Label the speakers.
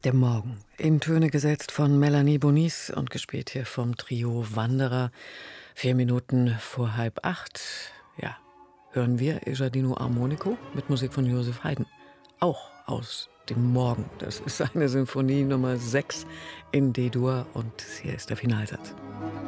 Speaker 1: Der Morgen, in Töne gesetzt von Melanie Bonis und gespielt hier vom Trio Wanderer. 4 Minuten vor 7:30, ja, hören wir Ejardino Armonico mit Musik von Joseph Haydn. Auch aus dem Morgen. Das ist seine Sinfonie Nummer 6 in D-Dur und hier ist der Finalsatz.